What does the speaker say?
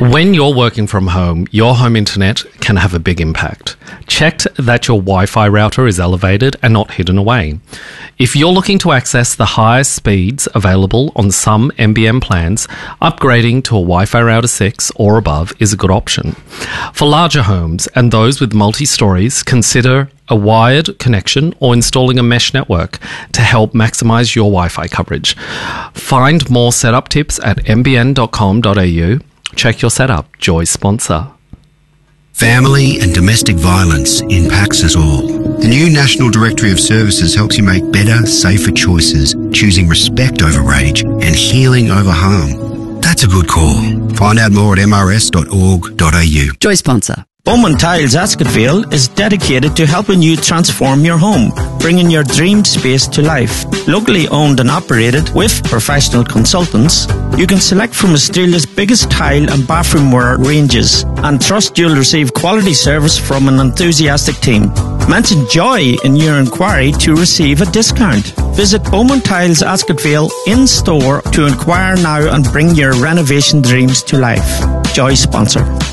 When you're working from home, your home internet can have a big impact. Check that your Wi-Fi router is elevated and not hidden away. If you're looking to access the highest speeds available on some NBN plans, upgrading to a Wi-Fi router 6 or above is a good option. For larger homes and those with multi-stories, consider a wired connection or installing a mesh network to help maximise your Wi-Fi coverage. Find more setup tips at nbn.com.au. Check your setup. Joy sponsor. Family and domestic violence impacts us all. The new National Directory of Services helps you make better, safer choices, choosing respect over rage and healing over harm. That's a good call. Find out more at mrs.org.au. Joy sponsor. Bowman Tiles Ascottville is dedicated to helping you transform your home, bringing your dreamed space to life. Locally owned and operated with professional consultants, you can select from Australia's biggest tile and bathroom ware ranges and trust you'll receive quality service from an enthusiastic team. Mention Joy in your inquiry to receive a discount. Visit Bowman Tiles Ascottville in store to inquire now and bring your renovation dreams to life. Joy sponsor.